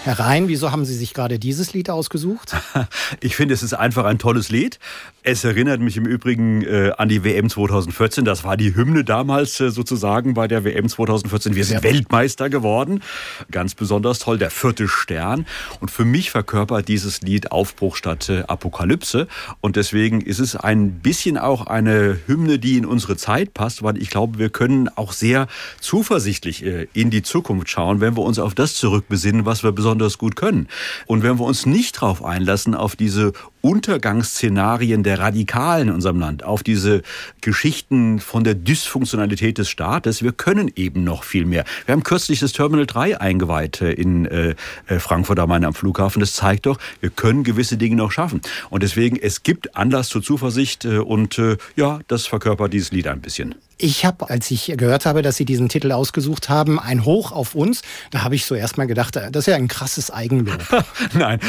Herr Rhein, wieso haben Sie sich gerade dieses Lied ausgesucht? Ich finde, es ist einfach ein tolles Lied. Es erinnert mich im Übrigen an die WM 2014. Das war die Hymne damals sozusagen bei der WM 2014. Wir sind Weltmeister geworden. Ganz besonders toll, der 4. Stern. Und für mich verkörpert dieses Lied Aufbruch statt Apokalypse. Und deswegen ist es ein bisschen auch eine Hymne, die in unsere Zeit passt, weil ich glaube, wir können auch sehr zuversichtlich in die Zukunft schauen, wenn wir uns auf das zurückbesinnen, was wir besonders gut können. Und wenn wir uns nicht darauf einlassen, auf diese Untergangsszenarien der Radikalen in unserem Land, auf diese Geschichten von der Dysfunktionalität des Staates, wir können eben noch viel mehr. Wir haben kürzlich das Terminal 3 eingeweiht in Frankfurt am Main am Flughafen. Das zeigt doch, wir können gewisse Dinge noch schaffen. Und deswegen, es gibt Anlass zur Zuversicht und das verkörpert dieses Lied ein bisschen. Ich habe, als ich gehört habe, dass Sie diesen Titel ausgesucht haben, ein Hoch auf uns, da habe ich so erst mal gedacht, das ist ja ein krasses Eigenlob. Nein,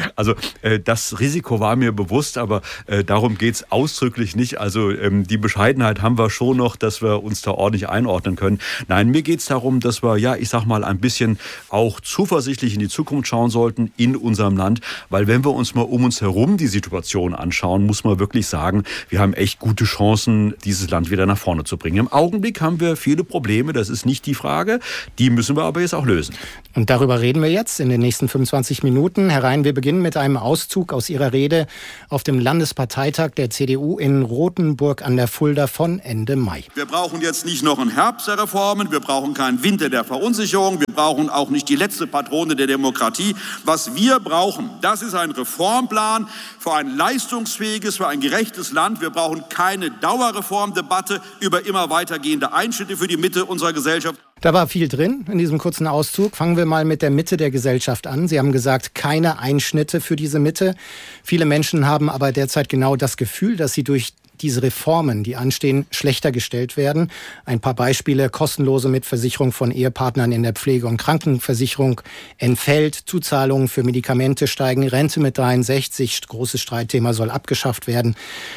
das Risiko war mir bewusst, aber darum geht's ausdrücklich nicht. Also die Bescheidenheit haben wir schon noch, dass wir uns da ordentlich einordnen können. Nein, mir geht's darum, dass wir, ein bisschen auch zuversichtlich in die Zukunft schauen sollten in unserem Land. Weil wenn wir uns mal um uns herum die Situation anschauen, muss man wirklich sagen, wir haben echt gute Chancen, dieses Land wieder nach vorne zu bringen. Im Augenblick haben wir viele Probleme, das ist nicht die Frage. Die müssen wir aber jetzt auch lösen. Und darüber reden wir jetzt in den nächsten 25 Minuten. Herr Rhein, wir beginnen mit einem Auszug aus Ihrer Rede auf dem Landesparteitag der CDU in Rothenburg an der Fulda von Ende Mai. Wir brauchen jetzt nicht noch einen Herbst der Reformen, wir brauchen keinen Winter der Verunsicherung, wir brauchen auch nicht die letzte Patrone der Demokratie. Was wir brauchen, das ist ein Reformplan für ein leistungsfähiges, für ein gerechtes Land. Wir brauchen keine Dauerreformdebatte über immer weitergehende Einschnitte für die Mitte unserer Gesellschaft. Da war viel drin in diesem kurzen Auszug. Fangen wir mal mit der Mitte der Gesellschaft an. Sie haben gesagt, keine Einschnitte für diese Mitte. Viele Menschen haben aber derzeit genau das Gefühl, dass sie durch diese Reformen, die anstehen, schlechter gestellt werden. Ein paar Beispiele: kostenlose Mitversicherung von Ehepartnern in der Pflege- und Krankenversicherung entfällt, Zuzahlungen für Medikamente steigen, Rente mit 63, großes Streitthema, soll abgeschafft werden.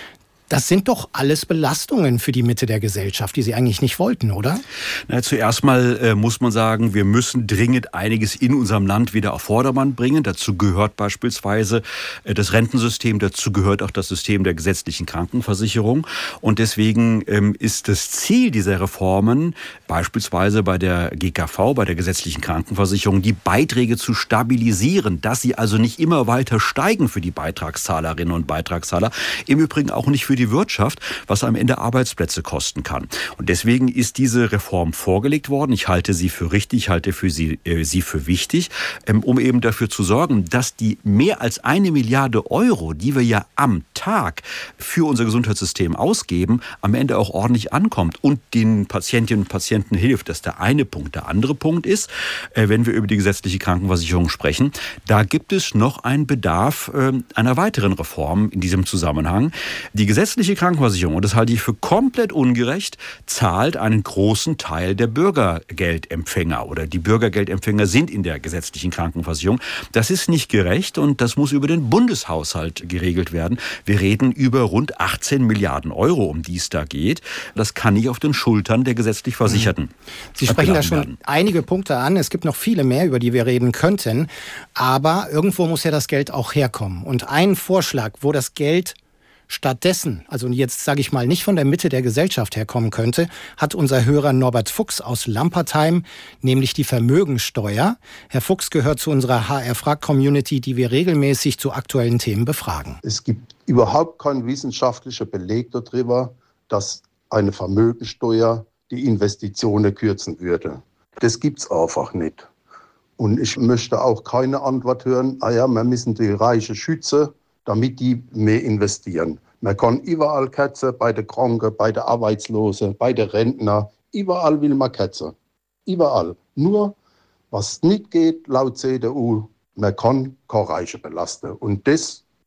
Das sind doch alles Belastungen für die Mitte der Gesellschaft, die Sie eigentlich nicht wollten, oder? Zuerst mal muss man sagen, wir müssen dringend einiges in unserem Land wieder auf Vordermann bringen. Dazu gehört beispielsweise das Rentensystem, dazu gehört auch das System der gesetzlichen Krankenversicherung. Und deswegen ist das Ziel dieser Reformen, beispielsweise bei der GKV, bei der gesetzlichen Krankenversicherung, die Beiträge zu stabilisieren, dass sie also nicht immer weiter steigen für die Beitragszahlerinnen und Beitragszahler. Im Übrigen auch nicht für die Wirtschaft, was am Ende Arbeitsplätze kosten kann. Und deswegen ist diese Reform vorgelegt worden. Ich halte sie für richtig, ich halte sie für wichtig, um eben dafür zu sorgen, dass die mehr als 1 Milliarde Euro, die wir ja am Tag für unser Gesundheitssystem ausgeben, am Ende auch ordentlich ankommt und den Patientinnen und Patienten hilft. Das ist der eine Punkt. Der andere Punkt ist, wenn wir über die gesetzliche Krankenversicherung sprechen, da gibt es noch einen Bedarf einer weiteren Reform in diesem Zusammenhang. Die gesetzliche Krankenversicherung, und das halte ich für komplett ungerecht, zahlt einen großen Teil der Bürgergeldempfänger oder die Bürgergeldempfänger sind in der gesetzlichen Krankenversicherung. Das ist nicht gerecht und das muss über den Bundeshaushalt geregelt werden. Wir reden über rund 18 Milliarden Euro, um die es da geht. Das kann nicht auf den Schultern der gesetzlich Versicherten. Sie sprechen da schon einige Punkte an. Es gibt noch viele mehr, über die wir reden könnten. Aber irgendwo muss ja das Geld auch herkommen. Und ein Vorschlag, wo das Geld stattdessen, also jetzt sage ich mal nicht von der Mitte der Gesellschaft herkommen könnte, hat unser Hörer Norbert Fuchs aus Lampertheim, nämlich die Vermögensteuer. Herr Fuchs gehört zu unserer HR-Frag-Community, die wir regelmäßig zu aktuellen Themen befragen. Es gibt überhaupt keinen wissenschaftlichen Beleg darüber, dass eine Vermögensteuer die Investitionen kürzen würde. Das gibt es einfach nicht. Und ich möchte auch keine Antwort hören, wir müssen die Reichen schützen, damit die mehr investieren. Man kann überall ketzen, bei den Kranken, bei den Arbeitslosen, bei den Rentnern. Überall will man ketzen. Überall. Nur, was nicht geht, laut CDU, man kann keine Reiche belasten. Und das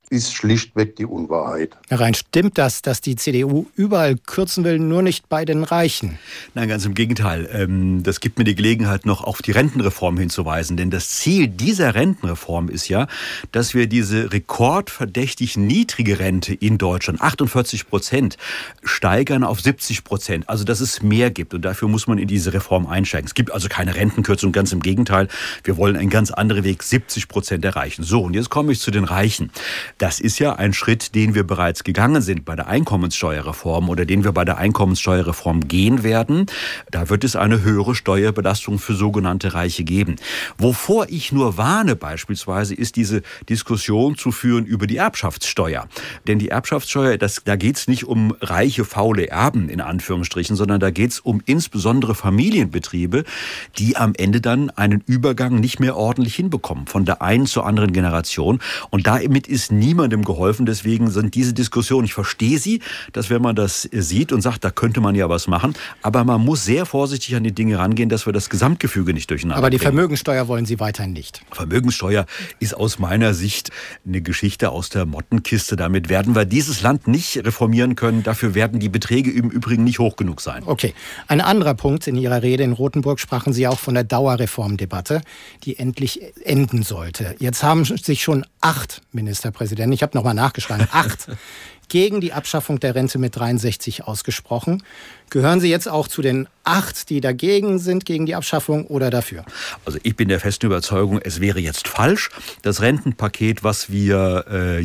ist schlichtweg die Unwahrheit. Herr Rhein, stimmt das, dass die CDU überall kürzen will, nur nicht bei den Reichen? Nein, ganz im Gegenteil. Das gibt mir die Gelegenheit, noch auf die Rentenreform hinzuweisen. Denn das Ziel dieser Rentenreform ist ja, dass wir diese rekordverdächtig niedrige Rente in Deutschland, 48%, steigern auf 70%. Also, dass es mehr gibt. Und dafür muss man in diese Reform einsteigen. Es gibt also keine Rentenkürzung, ganz im Gegenteil. Wir wollen einen ganz anderen Weg, 70% erreichen. So, und jetzt komme ich zu den Reichen. Das ist ja ein Schritt, den wir bereits gegangen sind bei der Einkommenssteuerreform oder den wir bei der Einkommenssteuerreform gehen werden. Da wird es eine höhere Steuerbelastung für sogenannte Reiche geben. Wovor ich nur warne beispielsweise, ist diese Diskussion zu führen über die Erbschaftssteuer. Denn die Erbschaftssteuer, da geht es nicht um reiche, faule Erben in Anführungsstrichen, sondern da geht es um insbesondere Familienbetriebe, die am Ende dann einen Übergang nicht mehr ordentlich hinbekommen, von der einen zur anderen Generation. Und damit ist niemandem geholfen. Deswegen sind diese Diskussionen, ich verstehe sie, dass wenn man das sieht und sagt, da könnte man ja was machen, aber man muss sehr vorsichtig an die Dinge rangehen, dass wir das Gesamtgefüge nicht durcheinander Aber die bringen. Vermögensteuer wollen Sie weiterhin nicht. Vermögensteuer ist aus meiner Sicht eine Geschichte aus der Mottenkiste. Damit werden wir dieses Land nicht reformieren können. Dafür werden die Beträge im Übrigen nicht hoch genug sein. Okay. Ein anderer Punkt in Ihrer Rede in Rothenburg sprachen Sie auch von der Dauerreformdebatte, die endlich enden sollte. Jetzt haben sich schon 8 Ministerpräsidenten, ich habe nochmal nachgeschlagen, 8 gegen die Abschaffung der Rente mit 63 ausgesprochen. Gehören Sie jetzt auch zu den 8, die dagegen sind, gegen die Abschaffung oder dafür? Also ich bin der festen Überzeugung, es wäre jetzt falsch, das Rentenpaket, was wir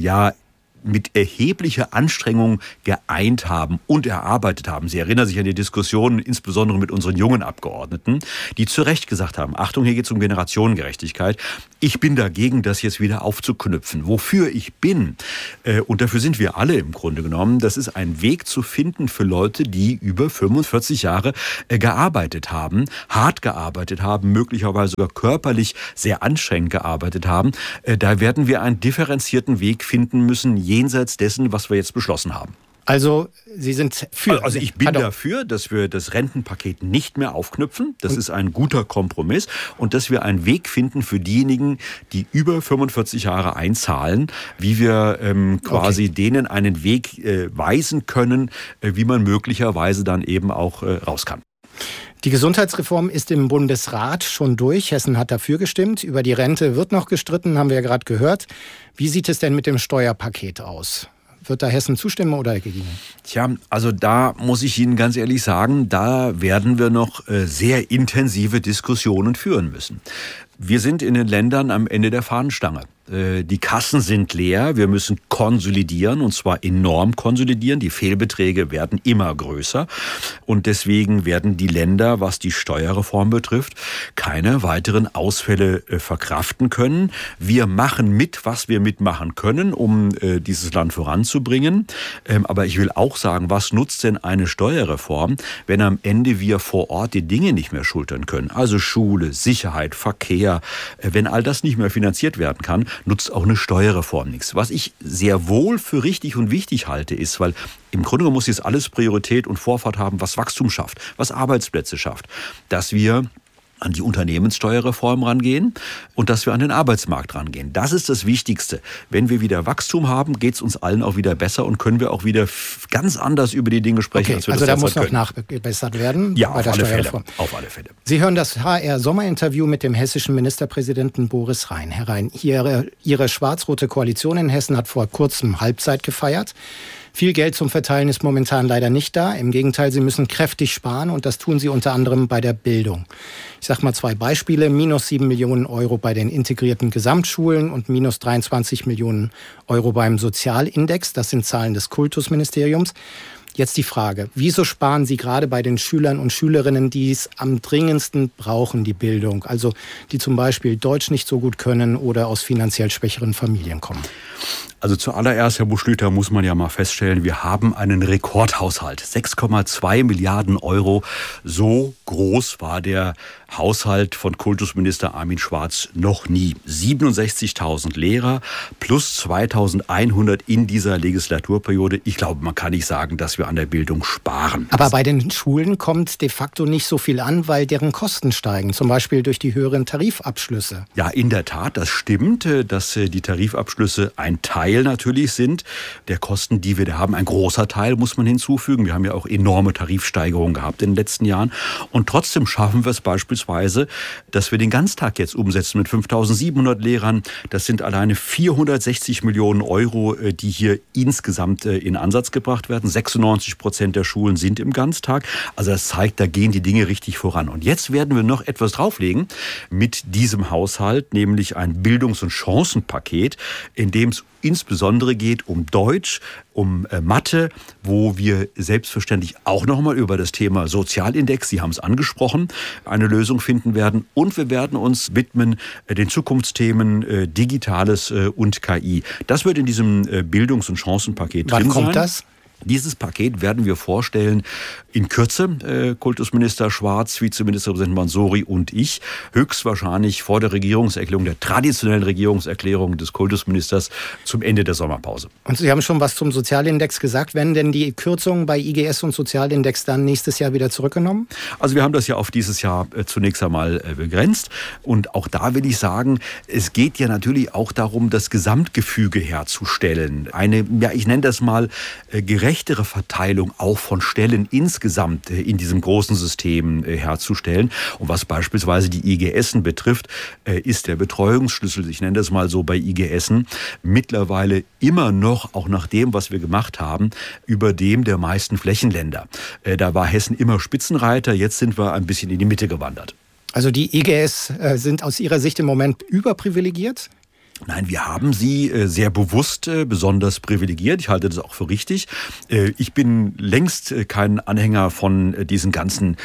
mit erheblicher Anstrengung geeint haben und erarbeitet haben. Sie erinnern sich an die Diskussionen, insbesondere mit unseren jungen Abgeordneten, die zu Recht gesagt haben, Achtung, hier geht es um Generationengerechtigkeit. Ich bin dagegen, das jetzt wieder aufzuknüpfen. Wofür ich bin, und dafür sind wir alle im Grunde genommen, das ist ein Weg zu finden für Leute, die über 45 Jahre gearbeitet haben, hart gearbeitet haben, möglicherweise sogar körperlich sehr anstrengend gearbeitet haben. Da werden wir einen differenzierten Weg finden müssen, jenseits dessen, was wir jetzt beschlossen haben. Also Sie sind für. Also ich bin dafür, dass wir das Rentenpaket nicht mehr aufknüpfen. Das ist ein guter Kompromiss. Und dass wir einen Weg finden für diejenigen, die über 45 Jahre einzahlen, wie wir quasi denen einen Weg weisen können, wie man möglicherweise dann eben auch raus kann. Die Gesundheitsreform ist im Bundesrat schon durch. Hessen hat dafür gestimmt. Über die Rente wird noch gestritten, haben wir ja gerade gehört. Wie sieht es denn mit dem Steuerpaket aus? Wird da Hessen zustimmen oder dagegen? Tja, also da muss ich Ihnen ganz ehrlich sagen, da werden wir noch sehr intensive Diskussionen führen müssen. Wir sind in den Ländern am Ende der Fahnenstange. Die Kassen sind leer, wir müssen konsolidieren und zwar enorm konsolidieren. Die Fehlbeträge werden immer größer und deswegen werden die Länder, was die Steuerreform betrifft, keine weiteren Ausfälle verkraften können. Wir machen mit, was wir mitmachen können, um dieses Land voranzubringen. Aber ich will auch sagen, was nutzt denn eine Steuerreform, wenn am Ende wir vor Ort die Dinge nicht mehr schultern können? Also Schule, Sicherheit, Verkehr, wenn all das nicht mehr finanziert werden kann, nutzt auch eine Steuerreform nichts. Was ich sehr wohl für richtig und wichtig halte, ist, weil im Grunde muss jetzt alles Priorität und Vorfahrt haben, was Wachstum schafft, was Arbeitsplätze schafft, dass wir an die Unternehmenssteuerreform rangehen und dass wir an den Arbeitsmarkt rangehen. Das ist das Wichtigste. Wenn wir wieder Wachstum haben, geht es uns allen auch wieder besser und können wir auch wieder ganz anders über die Dinge sprechen, als wir also das da muss können. noch nachgebessert werden. Ja, bei der Steuerreform. Auf alle Fälle. Sie hören das HR-Sommerinterview mit dem hessischen Ministerpräsidenten Boris Rhein. Herr Rhein, Ihre schwarz-rote Koalition in Hessen hat vor kurzem Halbzeit gefeiert. Viel Geld zum Verteilen ist momentan leider nicht da. Im Gegenteil, Sie müssen kräftig sparen und das tun Sie unter anderem bei der Bildung. Ich sage mal 2 Beispiele. Minus 7 Millionen Euro bei den integrierten Gesamtschulen und minus 23 Millionen Euro beim Sozialindex. Das sind Zahlen des Kultusministeriums. Jetzt die Frage, wieso sparen Sie gerade bei den Schülern und Schülerinnen, die es am dringendsten brauchen, die Bildung? Also die zum Beispiel Deutsch nicht so gut können oder aus finanziell schwächeren Familien kommen. Also zuallererst, Herr Buschlüter, muss man ja mal feststellen, wir haben einen Rekordhaushalt. 6,2 Milliarden Euro. So groß war der Haushalt von Kultusminister Armin Schwarz noch nie. 67.000 Lehrer plus 2.100 in dieser Legislaturperiode. Ich glaube, man kann nicht sagen, dass wir an der Bildung sparen. Aber bei den Schulen kommt de facto nicht so viel an, weil deren Kosten steigen. Zum Beispiel durch die höheren Tarifabschlüsse. Ja, in der Tat, das stimmt, dass die Tarifabschlüsse ein Teil Teil natürlich sind der Kosten, die wir da haben. Ein großer Teil muss man hinzufügen. Wir haben ja auch enorme Tarifsteigerungen gehabt in den letzten Jahren. Und trotzdem schaffen wir es beispielsweise, dass wir den Ganztag jetzt umsetzen mit 5.700 Lehrern. Das sind alleine 460 Millionen Euro, die hier insgesamt in Ansatz gebracht werden. 96% der Schulen sind im Ganztag. Also das zeigt, da gehen die Dinge richtig voran. Und jetzt werden wir noch etwas drauflegen mit diesem Haushalt, nämlich ein Bildungs- und Chancenpaket, in dem es insbesondere geht um Deutsch, um Mathe, wo wir selbstverständlich auch nochmal über das Thema Sozialindex, Sie haben es angesprochen, eine Lösung finden werden. Und wir werden uns widmen den Zukunftsthemen Digitales und KI. Das wird in diesem Bildungs- und Chancenpaket drin sein. Wann kommt das? Dieses Paket werden wir vorstellen in Kürze, Kultusminister Schwarz, Vizeministerpräsident Mansouri und ich, höchstwahrscheinlich vor der Regierungserklärung, der traditionellen Regierungserklärung des Kultusministers zum Ende der Sommerpause. Und Sie haben schon was zum Sozialindex gesagt. Werden denn die Kürzungen bei IGS und Sozialindex dann nächstes Jahr wieder zurückgenommen? Also wir haben das ja auf dieses Jahr zunächst einmal begrenzt. Und auch da will ich sagen, es geht ja natürlich auch darum, das Gesamtgefüge herzustellen. Eine, ja, ich nenne das mal gerechtere Verteilung auch von Stellen insgesamt in diesem großen System herzustellen. Und was beispielsweise die IGS betrifft, ist der Betreuungsschlüssel, ich nenne das mal so bei IGS, mittlerweile immer noch, auch nach dem, was wir gemacht haben, über dem der meisten Flächenländer. Da war Hessen immer Spitzenreiter, jetzt sind wir ein bisschen in die Mitte gewandert. Also die IGS sind aus Ihrer Sicht im Moment überprivilegiert? Nein, wir haben sie sehr bewusst besonders privilegiert. Ich halte das auch für richtig. Ich bin längst kein Anhänger von diesen ganzen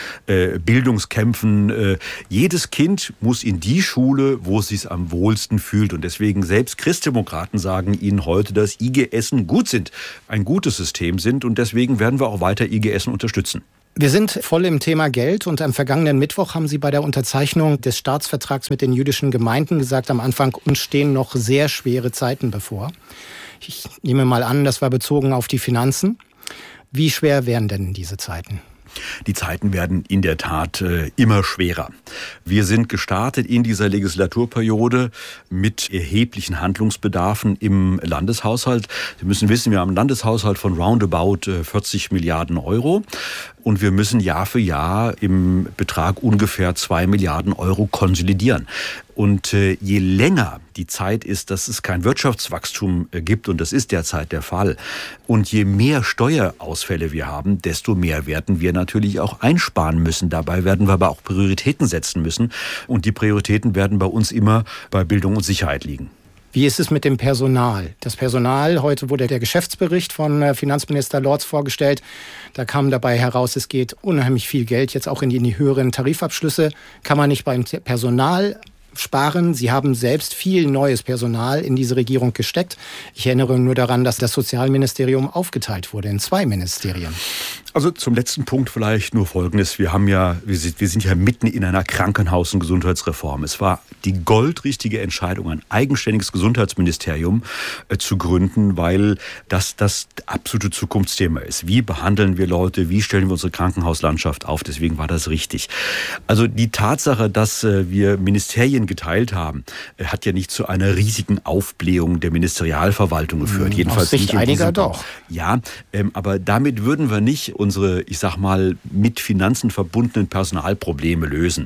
Bildungskämpfen. Jedes Kind muss in die Schule, wo es sich am wohlsten fühlt. Und deswegen selbst Christdemokraten sagen Ihnen heute, dass IGS gut sind, ein gutes System sind. Und deswegen werden wir auch weiter IGS unterstützen. Wir sind voll im Thema Geld und am vergangenen Mittwoch haben Sie bei der Unterzeichnung des Staatsvertrags mit den jüdischen Gemeinden gesagt, am Anfang uns stehen noch sehr schwere Zeiten bevor. Ich nehme mal an, das war bezogen auf die Finanzen. Wie schwer wären denn diese Zeiten? Die Zeiten werden in der Tat immer schwerer. Wir sind gestartet in dieser Legislaturperiode mit erheblichen Handlungsbedarfen im Landeshaushalt. Sie müssen wissen, wir haben einen Landeshaushalt von roundabout 40 Milliarden Euro. Und wir müssen Jahr für Jahr im Betrag ungefähr 2 Milliarden Euro konsolidieren. Und je länger die Zeit ist, dass es kein Wirtschaftswachstum gibt, und das ist derzeit der Fall, und je mehr Steuerausfälle wir haben, desto mehr werden wir natürlich auch einsparen müssen. Dabei werden wir aber auch Prioritäten setzen müssen. Und die Prioritäten werden bei uns immer bei Bildung und Sicherheit liegen. Wie ist es mit dem Personal? Das Personal, heute wurde der Geschäftsbericht von Finanzminister Lorz vorgestellt. Da kam dabei heraus, es geht unheimlich viel Geld jetzt auch in die höheren Tarifabschlüsse. Kann man nicht beim Personal sparen? Sie haben selbst viel neues Personal in diese Regierung gesteckt. Ich erinnere nur daran, dass das Sozialministerium aufgeteilt wurde in 2 Ministerien. Also zum letzten Punkt vielleicht nur Folgendes. Wir sind ja mitten in einer Krankenhaus- und Gesundheitsreform. Es war die goldrichtige Entscheidung, ein eigenständiges Gesundheitsministerium zu gründen, weil das absolute Zukunftsthema ist. Wie behandeln wir Leute? Wie stellen wir unsere Krankenhauslandschaft auf? Deswegen war das richtig. Also die Tatsache, dass wir Ministerien geteilt haben, hat ja nicht zu einer riesigen Aufblähung der Ministerialverwaltung geführt. Jedenfalls aus Sicht einiger doch. Ja, aber damit würden wir nicht unsere, ich sag mal, mit Finanzen verbundenen Personalprobleme lösen.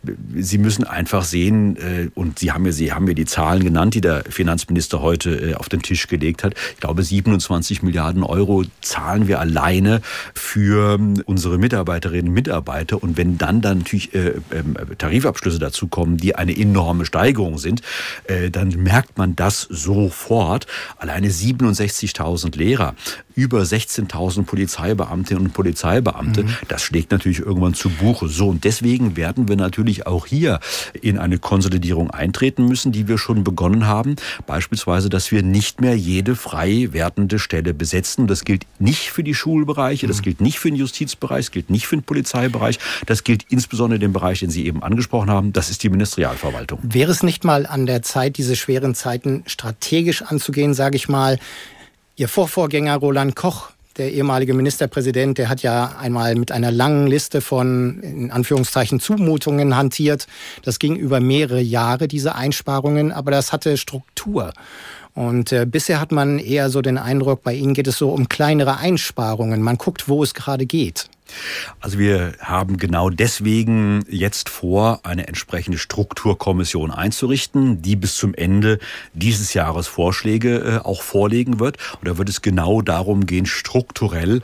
Sie müssen einfach sehen, und Sie haben mir die Zahlen genannt, die der Finanzminister heute auf den Tisch gelegt hat. Ich glaube, 27 Milliarden Euro zahlen wir alleine für unsere Mitarbeiterinnen und Mitarbeiter. Und wenn dann natürlich Tarifabschlüsse dazu kommen, die eine enorme Steigerung sind, dann merkt man das sofort. Alleine 67.000 Lehrer, über 16.000 Polizeibeamtinnen und Polizeibeamte, das schlägt natürlich irgendwann zu Buche. So, und deswegen werden wir natürlich auch hier in eine Konsolidierung eintreten müssen, die wir schon begonnen haben. Beispielsweise, dass wir nicht mehr jede frei werdende Stelle besetzen. Das gilt nicht für die Schulbereiche, das gilt nicht für den Justizbereich, das gilt nicht für den Polizeibereich, das gilt insbesondere den Bereich, den Sie eben angesprochen haben, das ist die Ministerialverwaltung. Wäre es nicht mal an der Zeit, diese schweren Zeiten strategisch anzugehen, sage ich mal? Ihr Vorvorgänger Roland Koch, der ehemalige Ministerpräsident, der hat ja einmal mit einer langen Liste von, in Anführungszeichen, Zumutungen hantiert. Das ging über mehrere Jahre, diese Einsparungen, aber das hatte Struktur. Und bisher hat man eher so den Eindruck, bei Ihnen geht es so um kleinere Einsparungen. Man guckt, wo es gerade geht. Also wir haben genau deswegen jetzt vor, eine entsprechende Strukturkommission einzurichten, die bis zum Ende dieses Jahres Vorschläge auch vorlegen wird. Und da wird es genau darum gehen, strukturell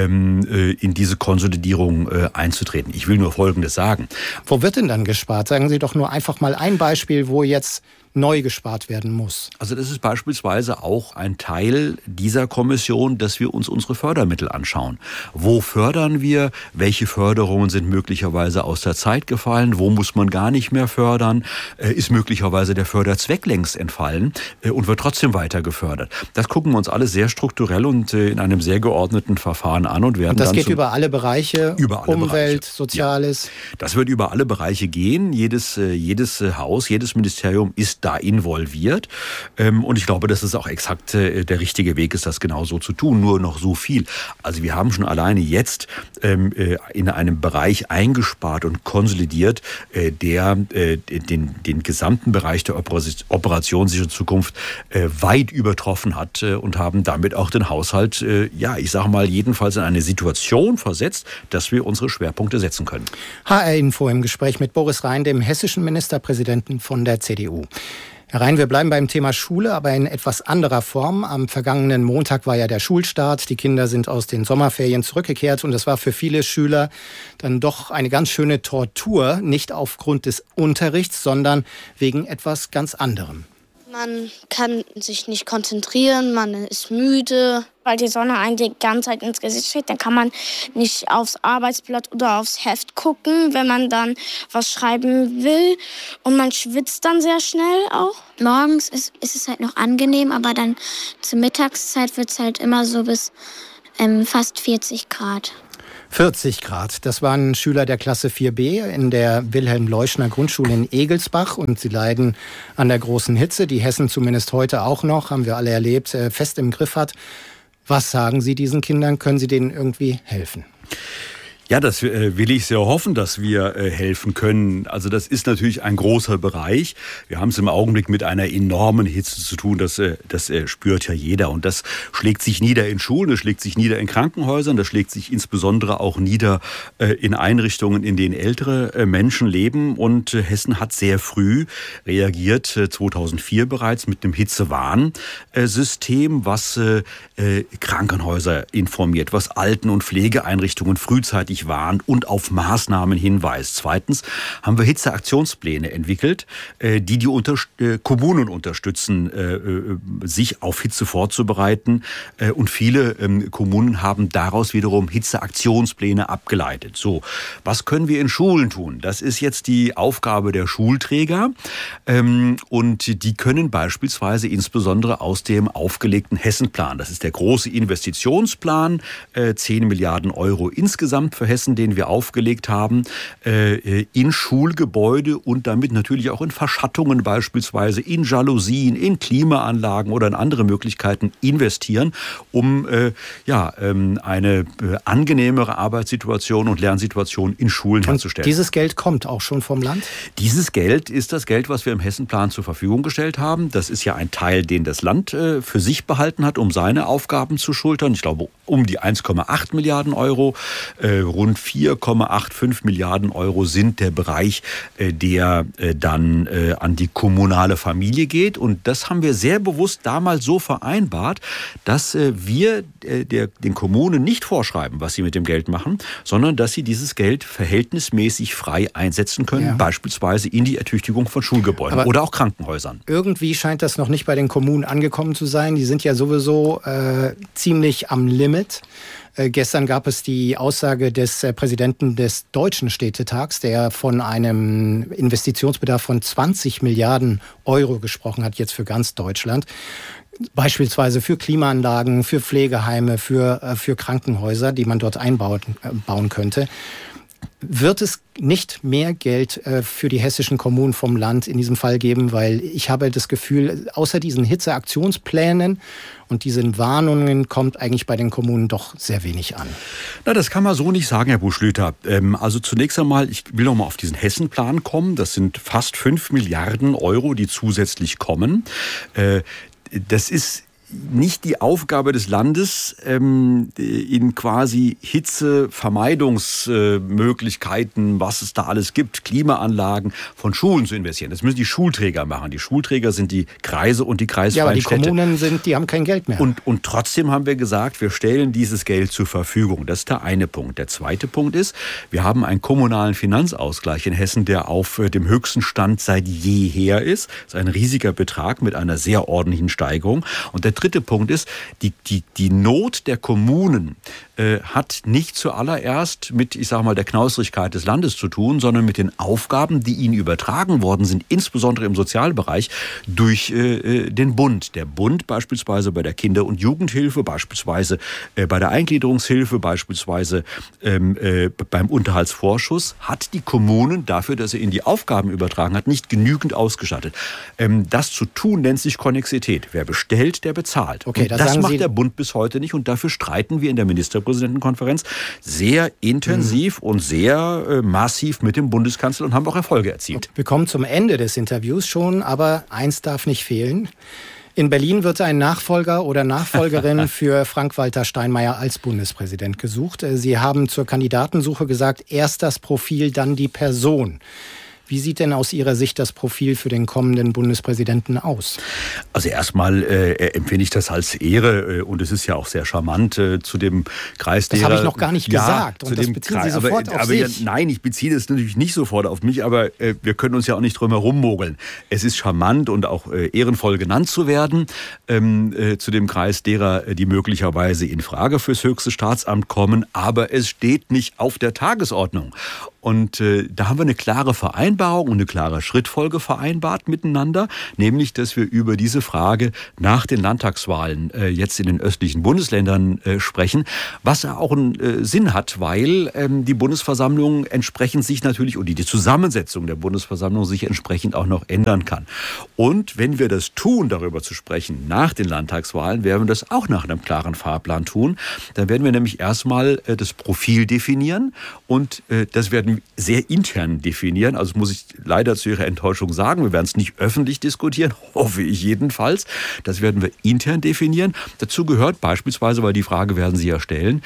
in diese Konsolidierung einzutreten. Ich will nur Folgendes sagen. Wo wird denn dann gespart? Sagen Sie doch nur einfach mal ein Beispiel, wo jetzt neu gespart werden muss. Also das ist beispielsweise auch ein Teil dieser Kommission, dass wir uns unsere Fördermittel anschauen. Wo fördern wir? Welche Förderungen sind möglicherweise aus der Zeit gefallen? Wo muss man gar nicht mehr fördern? Ist möglicherweise der Förderzweck längst entfallen und wird trotzdem weiter gefördert? Das gucken wir uns alle sehr strukturell und in einem sehr geordneten Verfahren an und werden und das dann geht über alle Bereiche, über alle Umwelt, Bereiche. Soziales. Ja. Das wird über alle Bereiche gehen. Jedes Haus, jedes Ministerium ist da involviert. Und ich glaube, dass es auch exakt der richtige Weg ist, das genau so zu tun. Nur noch so viel. Also wir haben schon alleine jetzt in einem Bereich eingespart und konsolidiert, der den gesamten Bereich der operationssicheren Zukunft weit übertroffen hat und haben damit auch den Haushalt, ich sage mal, jedenfalls in eine Situation versetzt, dass wir unsere Schwerpunkte setzen können. HR-Info im Gespräch mit Boris Rhein, dem hessischen Ministerpräsidenten von der CDU. Herr Rhein, wir bleiben beim Thema Schule, aber in etwas anderer Form. Am vergangenen Montag war ja der Schulstart. Die Kinder sind aus den Sommerferien zurückgekehrt und es war für viele Schüler dann doch eine ganz schöne Tortur, nicht aufgrund des Unterrichts, sondern wegen etwas ganz anderem. Man kann sich nicht konzentrieren, man ist müde. Weil die Sonne einem die ganze Zeit ins Gesicht steht, dann kann man nicht aufs Arbeitsblatt oder aufs Heft gucken, wenn man dann was schreiben will. Und man schwitzt dann sehr schnell auch. Morgens ist es halt noch angenehm, aber dann zur Mittagszeit wird es halt immer so bis fast 40 Grad. 40 Grad. Das waren Schüler der Klasse 4b in der Wilhelm-Leuschner-Grundschule in Egelsbach und sie leiden an der großen Hitze, die Hessen zumindest heute auch noch, haben wir alle erlebt, fest im Griff hat. Was sagen Sie diesen Kindern? Können Sie denen irgendwie helfen? Ja, das will ich sehr hoffen, dass wir helfen können. Also das ist natürlich ein großer Bereich. Wir haben es im Augenblick mit einer enormen Hitze zu tun. Das spürt ja jeder. Und das schlägt sich nieder in Schulen, das schlägt sich nieder in Krankenhäusern, das schlägt sich insbesondere auch nieder in Einrichtungen, in denen ältere Menschen leben. Und Hessen hat sehr früh reagiert, 2004 bereits, mit einem Hitzewarnsystem, was Krankenhäuser informiert, was Alten- und Pflegeeinrichtungen frühzeitig warnt und auf Maßnahmen hinweist. Zweitens haben wir Hitzeaktionspläne entwickelt, die Kommunen unterstützen, sich auf Hitze vorzubereiten. Und viele Kommunen haben daraus wiederum Hitzeaktionspläne abgeleitet. So, was können wir in Schulen tun? Das ist jetzt die Aufgabe der Schulträger. Und die können beispielsweise insbesondere aus dem aufgelegten Hessenplan, das ist der große Investitionsplan, 10 Milliarden Euro insgesamt für Hessen, den wir aufgelegt haben, in Schulgebäude und damit natürlich auch in Verschattungen beispielsweise, in Jalousien, in Klimaanlagen oder in andere Möglichkeiten investieren, um eine angenehmere Arbeitssituation und Lernsituation in Schulen herzustellen. Und dieses Geld kommt auch schon vom Land? Dieses Geld ist das Geld, was wir im Hessenplan zur Verfügung gestellt haben. Das ist ja ein Teil, den das Land für sich behalten hat, um seine Aufgaben zu schultern. Ich glaube, um die 1,8 Milliarden Euro. Rund 4,85 Milliarden Euro sind der Bereich, der dann an die kommunale Familie geht. Und das haben wir sehr bewusst damals so vereinbart, dass wir den Kommunen nicht vorschreiben, was sie mit dem Geld machen, sondern dass sie dieses Geld verhältnismäßig frei einsetzen können, beispielsweise in die Ertüchtigung von Schulgebäuden oder auch Krankenhäusern. Irgendwie scheint das noch nicht bei den Kommunen angekommen zu sein. Die sind ja sowieso ziemlich am Limit. Gestern gab es die Aussage des Präsidenten des Deutschen Städtetags, der von einem Investitionsbedarf von 20 Milliarden Euro gesprochen hat, jetzt für ganz Deutschland. Beispielsweise für Klimaanlagen, für Pflegeheime, für Krankenhäuser, die man dort bauen könnte. Wird es nicht mehr Geld für die hessischen Kommunen vom Land in diesem Fall geben? Weil ich habe das Gefühl, außer diesen Hitzeaktionsplänen und diesen Warnungen kommt eigentlich bei den Kommunen doch sehr wenig an. Na, das kann man so nicht sagen, Herr Buschlüter. Also zunächst einmal, ich will noch mal auf diesen Hessenplan kommen. Das sind fast 5 Milliarden Euro, die zusätzlich kommen. Das ist nicht die Aufgabe des Landes, in quasi Hitzevermeidungsmöglichkeiten, was es da alles gibt, Klimaanlagen von Schulen zu investieren. Das müssen die Schulträger machen. Die Schulträger sind die Kreise und die kreisfreien Städte. Ja, aber die Kommunen die haben kein Geld mehr. Und trotzdem haben wir gesagt, wir stellen dieses Geld zur Verfügung. Das ist der eine Punkt. Der zweite Punkt ist, wir haben einen kommunalen Finanzausgleich in Hessen, der auf dem höchsten Stand seit jeher ist. Das ist ein riesiger Betrag mit einer sehr ordentlichen Steigerung. Und der dritte Punkt ist, die Not der Kommunen hat nicht zuallererst mit, ich sage mal, der Knausrigkeit des Landes zu tun, sondern mit den Aufgaben, die ihnen übertragen worden sind, insbesondere im Sozialbereich, durch den Bund. Der Bund beispielsweise bei der Kinder- und Jugendhilfe, beispielsweise bei der Eingliederungshilfe, beispielsweise beim Unterhaltsvorschuss, hat die Kommunen dafür, dass er ihnen die Aufgaben übertragen hat, nicht genügend ausgestattet. Das zu tun nennt sich Konnexität. Wer bestellt, der bezahlt. Okay, das macht der Bund bis heute nicht und dafür streiten wir in der Ministerpräsidentenkonferenz sehr intensiv und sehr massiv mit dem Bundeskanzler und haben auch Erfolge erzielt. Wir kommen zum Ende des Interviews schon, aber eins darf nicht fehlen. In Berlin wird ein Nachfolger oder Nachfolgerin für Frank-Walter Steinmeier als Bundespräsident gesucht. Sie haben zur Kandidatensuche gesagt, erst das Profil, dann die Person. Wie sieht denn aus Ihrer Sicht das Profil für den kommenden Bundespräsidenten aus? Also erstmal empfinde ich das als Ehre und es ist ja auch sehr charmant zu dem Kreis derer... Das habe ich noch gar nicht gesagt und das beziehen Sie sofort auf sich. Ja, nein, ich beziehe das natürlich nicht sofort auf mich, aber wir können uns ja auch nicht drum herum mogeln. Es ist charmant und auch ehrenvoll genannt zu werden zu dem Kreis derer, die möglicherweise in Frage fürs höchste Staatsamt kommen, aber es steht nicht auf der Tagesordnung. Und da haben wir eine klare Vereinbarung und eine klare Schrittfolge vereinbart miteinander, nämlich, dass wir über diese Frage nach den Landtagswahlen jetzt in den östlichen Bundesländern sprechen, was auch einen Sinn hat, weil die Bundesversammlung entsprechend sich natürlich und die Zusammensetzung der Bundesversammlung sich entsprechend auch noch ändern kann. Und wenn wir das tun, darüber zu sprechen, nach den Landtagswahlen, werden wir das auch nach einem klaren Fahrplan tun. Dann werden wir nämlich erstmal das Profil definieren und das werden sehr intern definieren. Also muss ich leider zu Ihrer Enttäuschung sagen, wir werden es nicht öffentlich diskutieren, hoffe ich jedenfalls. Das werden wir intern definieren. Dazu gehört beispielsweise, weil die Frage werden Sie ja stellen,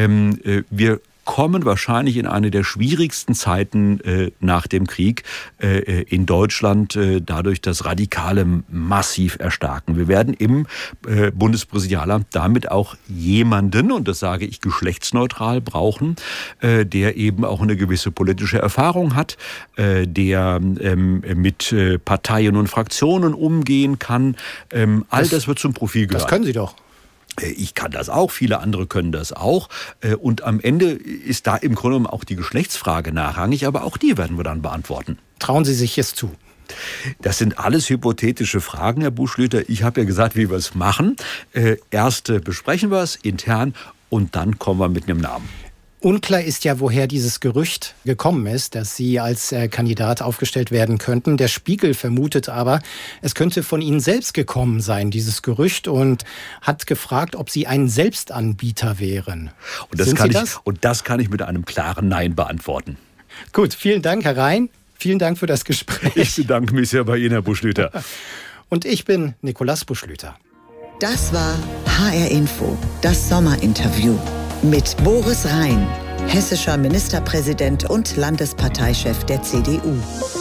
wir kommen wahrscheinlich in eine der schwierigsten Zeiten nach dem Krieg in Deutschland, dadurch das Radikale massiv erstarken. Wir werden im Bundespräsidialamt damit auch jemanden, und das sage ich geschlechtsneutral, brauchen, der eben auch eine gewisse politische Erfahrung hat, der mit Parteien und Fraktionen umgehen kann. All das wird zum Profil gehören. Das können Sie doch. Ich kann das auch, viele andere können das auch. Und am Ende ist da im Grunde genommen auch die Geschlechtsfrage nachrangig, aber auch die werden wir dann beantworten. Trauen Sie sich es zu? Das sind alles hypothetische Fragen, Herr Buschlüter. Ich habe ja gesagt, wie wir es machen. Erst besprechen wir es intern und dann kommen wir mit einem Namen. Unklar ist ja, woher dieses Gerücht gekommen ist, dass Sie als Kandidat aufgestellt werden könnten. Der Spiegel vermutet aber, es könnte von Ihnen selbst gekommen sein, dieses Gerücht, und hat gefragt, ob Sie ein Selbstanbieter wären. Und das kann ich mit einem klaren Nein beantworten. Gut, vielen Dank, Herr Rhein. Vielen Dank für das Gespräch. Ich bedanke mich sehr bei Ihnen, Herr Buschlüter. Und ich bin Nikolaus Buschlüter. Das war HR Info, das Sommerinterview. Mit Boris Rhein, hessischer Ministerpräsident und Landesparteichef der CDU.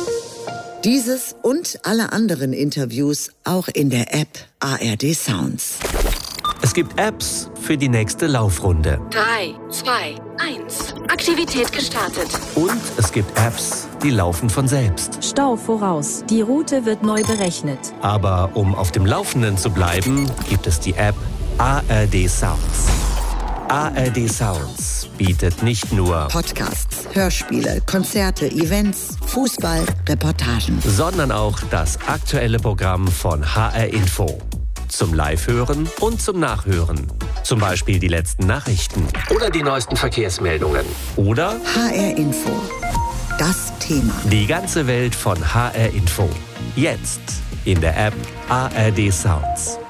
Dieses und alle anderen Interviews auch in der App ARD Sounds. Es gibt Apps für die nächste Laufrunde. 3, 2, 1. Aktivität gestartet. Und es gibt Apps, die laufen von selbst. Stau voraus. Die Route wird neu berechnet. Aber um auf dem Laufenden zu bleiben, gibt es die App ARD Sounds. ARD Sounds bietet nicht nur Podcasts, Hörspiele, Konzerte, Events, Fußball, Reportagen, sondern auch das aktuelle Programm von HR Info. zum Live-Hören und zum Nachhören. Zum Beispiel die letzten Nachrichten oder die neuesten Verkehrsmeldungen. Oder HR Info. Das Thema. Die ganze Welt von HR Info. Jetzt in der App ARD Sounds.